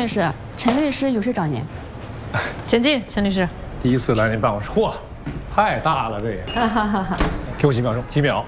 律师，陈律师有事找您。 请进，陈律师。 第一次来您办公室，嚯，太大了这也。给我几秒钟，几秒。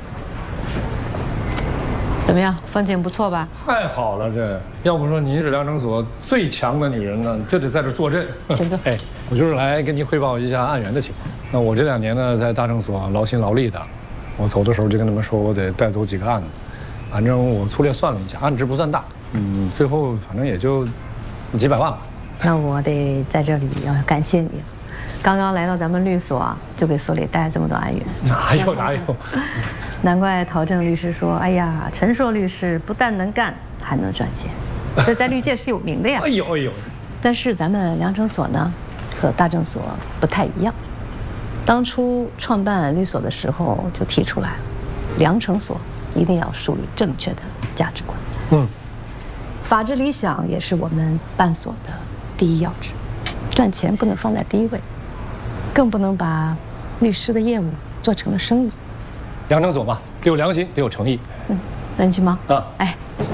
怎么样，风景不错吧？ 太好了，这要不说您是良城所最强的女人呢，就得在这坐镇。 请坐。 哎，我就是来跟您汇报一下案源的情况。那我这2年呢，在大城所劳心劳力的，我走的时候就跟他们说，我得带走几个案子。反正我粗略算了一下，案值不算大，最后反正也就几百万吧。 那我得在这里要感谢你，刚刚来到咱们律所，就给所里带了这么多案源。 哪有？ 难怪陶正律师说：“哎呀，陈硕律师不但能干，还能赚钱，这在律界是有名的呀。” 哎呦！ 但是咱们良城所呢，和大正所不太一样。当初创办律所的时候就提出来了，良城所一定要树立正确的价值观。法治理想也是我们办所的第一要旨，赚钱不能放在第一位，更不能把律师的业务做成了生意。 良城所嘛，得有良心，得有诚意。 那你去忙啊。 哎，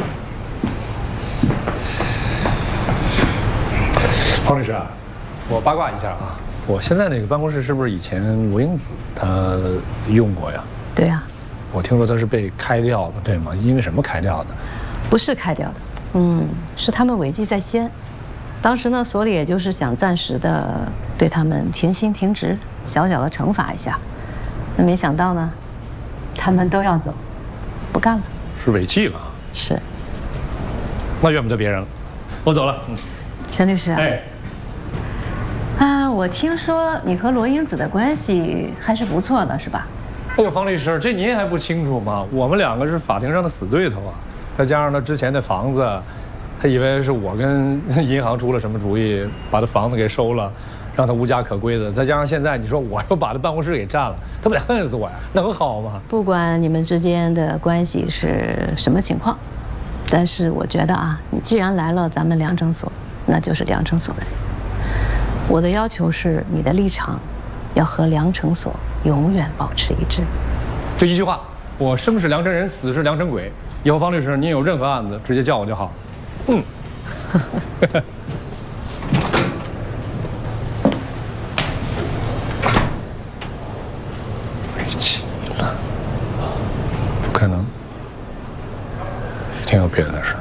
黄律师啊，我八卦一下啊，我现在那个办公室是不是以前罗英子她用过呀？ 对呀。 我听说她是被开掉的，对吗？因为什么开掉的？ 不是开掉的，是他们违纪在先。当时呢，所里也就是想暂时的对他们停薪停职，小小的惩罚一下。那没想到呢，他们都要走，不干了。 是违纪了？ 是。 那怨不得别人了，我走了。 陈律师啊。 哎。 我听说你和罗英子的关系还是不错的，是吧？ 哎呦，方律师，这您还不清楚吗？我们2个是法庭上的死对头啊！再加上他之前的房子，他以为是我跟银行出了什么主意，把他房子给收了，让他无家可归的。再加上现在你说我又把他办公室给占了，他不得恨死我呀？能好吗？ 不管你们之间的关系是什么情况，但是我觉得啊，你既然来了咱们良城所，那就是良城所的人。我的要求是，你的立场要和良城所永远保持一致。 就一句话，我生是良辰人，死是良辰鬼。以后方律师，您有任何案子，直接叫我就好。违纪了？不可能，一定有别的事。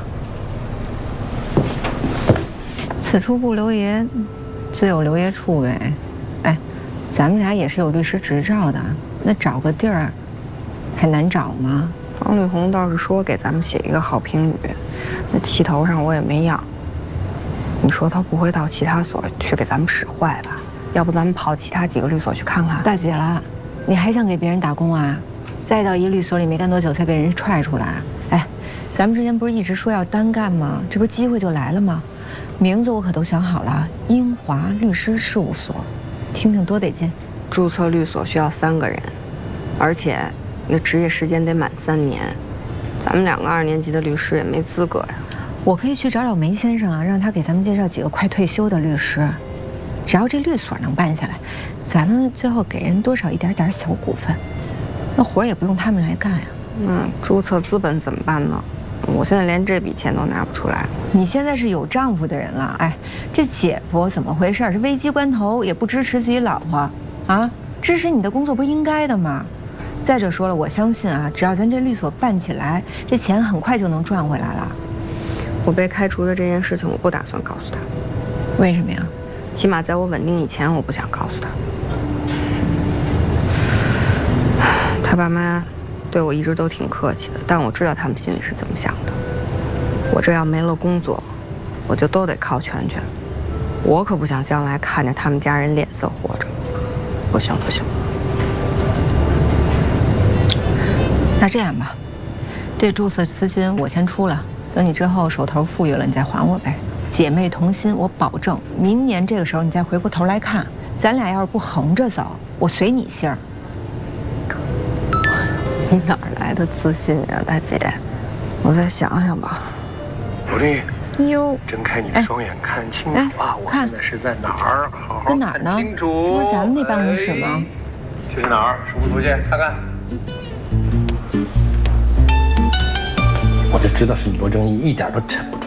此处不留爷，自有留爷处呗。哎，咱们俩也是有律师执照的，那找个地儿还难找吗？ 方绿红倒是说给咱们写一个好评语，那气头上我也没要。你说他不会到其他所去给咱们使坏吧？要不咱们跑其他几个律所去看看？ 大姐了，你还想给别人打工啊？再到一律所里没干多久才被人踹出来。哎，咱们之前不是一直说要单干吗？这不是机会就来了吗？名字我可都想好了，英华律师事务所，听听多得劲。 注册律所需要3个人，而且那执业时间得满3年，咱们2个2年级的律师也没资格呀。 我可以去找找梅先生啊，让他给咱们介绍几个快退休的律师。只要这律所能办下来，咱们最后给人多少一点点小股份，那活也不用他们来干呀。 注册资本怎么办呢？我现在连这笔钱都拿不出来。 你现在是有丈夫的人了，哎，这姐夫怎么回事？是危机关头也不支持自己老婆啊？支持你的工作不是应该的吗？再者说了，我相信啊，只要咱这律所办起来，这钱很快就能赚回来了。 我被开除的这件事情，我不打算告诉他。 为什么呀？ 起码在我稳定以前，我不想告诉他。他爸妈对我一直都挺客气的，但我知道他们心里是怎么想的。我这要没了工作，我就都得靠全权。我可不想将来看着他们家人脸色活着。不行不行。 那这样吧，这注册资金我先出了，等你之后手头富裕了，你再还我呗。姐妹同心，我保证明年这个时候你再回过头来看，咱俩要是不横着走，我随你姓儿。 你哪儿来的自信呀，大姐？我再想想吧。 罗丽， 哟， 睁开你的双眼，看清楚啊！我现在是在哪儿？好好看清楚。 这不是咱们那办公室吗？ 这是哪儿？实物图鉴，看看。我就知道是你罗正义，一点都沉不住。